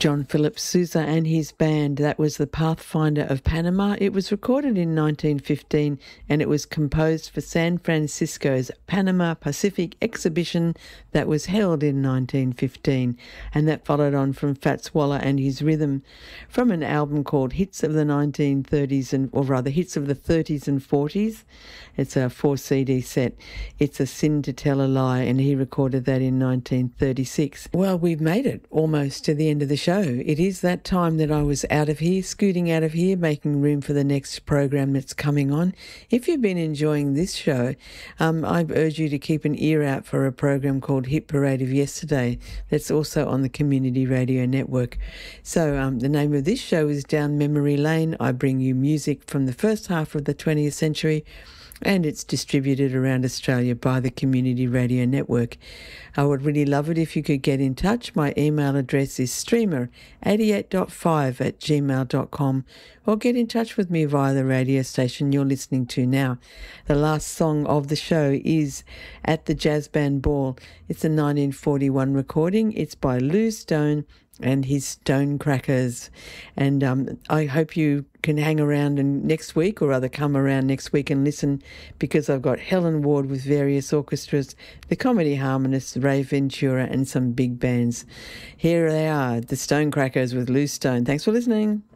John Philip Sousa and his band. That was the Pathfinder of Panama. It was recorded in 1915 and it was composed for San Francisco's Panama Pacific exhibition that was held in 1915, and that followed on from Fats Waller and his Rhythm from an album called Hits of the 1930s, or rather Hits of the 30s and 40s. It's a 4 CD set. It's a Sin to Tell a Lie, and he recorded that in 1936. Well, we've made it almost to the end of the show. It is that time that I was out of here, scooting out of here, making room for the next program that's coming on. If you've been enjoying this show, I urge you to keep an ear out for a program called Hit Parade of Yesterday that's also on the Community Radio Network. So the name of this show is Down Memory Lane. I bring you music from the first half of the 20th century, and it's distributed around Australia by the Community Radio Network. I would really love it if you could get in touch. My email address is streamer88.5@gmail.com, or get in touch with me via the radio station you're listening to now. The last song of the show is At the Jazz Band Ball. It's a 1941 recording. It's by Lou Stone and his Stonecrackers. And I hope you can hang around and next week, or rather come around next week and listen, because I've got Helen Ward with various orchestras, the Comedy Harmonists, Ray Ventura, and some big bands. Here they are, the Stonecrackers with Lou Stone. Thanks for listening.